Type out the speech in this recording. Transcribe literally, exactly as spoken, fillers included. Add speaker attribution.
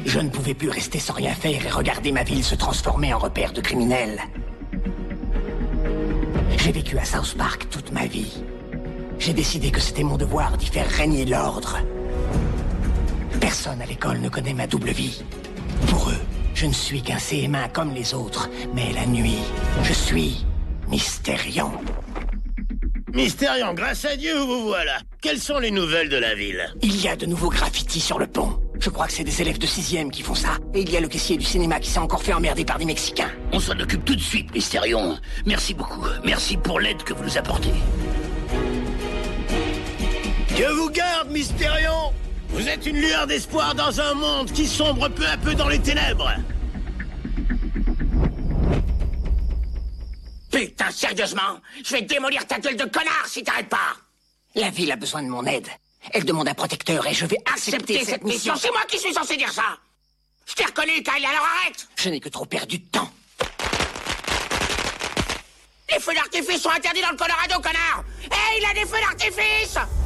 Speaker 1: Je ne pouvais plus rester sans rien faire et regarder ma ville se transformer en repère de criminels. J'ai vécu à South Park toute ma vie. J'ai décidé que c'était mon devoir d'y faire régner l'ordre. Personne à l'école ne connaît ma double vie. Pour eux, je ne suis qu'un C M un comme les autres, mais la nuit, je suis Mystérion.
Speaker 2: Mystérion, grâce à Dieu, vous voilà. Quelles sont les nouvelles de la ville?
Speaker 1: Il y a de nouveaux graffitis sur le pont. Je crois que c'est des élèves de sixième qui font ça. Et il y a le caissier du cinéma qui s'est encore fait emmerder par des Mexicains.
Speaker 3: On s'en occupe tout de suite, Mystérion. Merci beaucoup. Merci pour l'aide que vous nous apportez.
Speaker 2: Dieu vous garde, Mystérion. Vous êtes une lueur d'espoir dans un monde qui sombre peu à peu dans les ténèbres.
Speaker 4: Putain, sérieusement? Je vais démolir ta gueule de connard si t'arrêtes pas!
Speaker 1: La ville a besoin de mon aide. Elle demande un protecteur et je vais accepter,
Speaker 4: Accepter cette mission, c'est moi qui suis censé dire ça! Je t'ai reconnu, Kyle, alors arrête!
Speaker 1: Je n'ai que trop perdu de temps.
Speaker 4: Les feux d'artifice sont interdits dans le Colorado, connard! Hé, hey, il a des feux d'artifice!